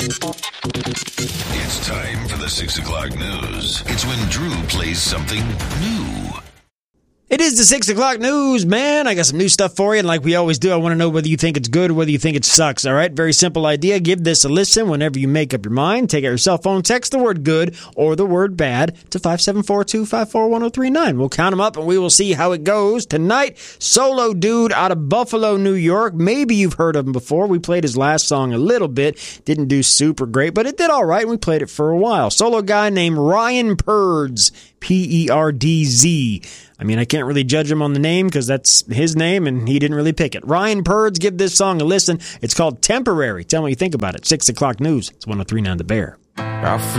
It's time for the 6 o'clock news. It's when Drew plays something new. It is the 6 o'clock news, man. I got some new stuff for you, and like we always do, I want to know whether you think it's good or whether you think it sucks, all right? Very simple idea. Give this a listen whenever you make up your mind. Take out your cell phone, text the word good or the word bad to 574-254-1039. We'll count them up, and we will see how it goes. Tonight, solo dude out of Buffalo, New York. Maybe you've heard of him before. We played his last song a little bit. Didn't do super great, but it did all right, and we played it for a while. Solo guy named Ryan Perdz, P-E-R-D-Z. I mean, I can't really judge him on the name because that's his name and he didn't really pick it. Ryan Perdz, give this song a listen. It's called Temporary. Tell me what you think about it. 6 o'clock news. It's 103.9 The Bear.